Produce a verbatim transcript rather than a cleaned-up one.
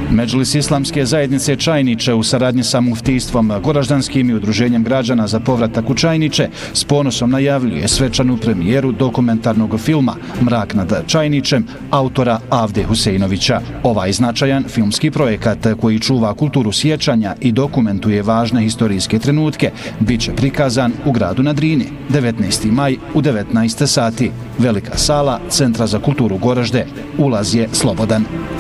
Medžlis Islamske zajednice Čajniče u saradnji sa muftijstvom Goraždanskim i udruženjem građana za povratak u Čajniče s ponosom najavljuje svečanu premijeru dokumentarnog filma Mrak nad Čajničem autora Avde Huseinovića. Ovaj značajan filmski projekat koji čuva kulturu sjećanja i dokumentuje važne historijske trenutke bit će prikazan u gradu na Drini devetnaesti maj u devetnaest sati. Velika sala Centra za kulturu Goražde. Ulaz je slobodan.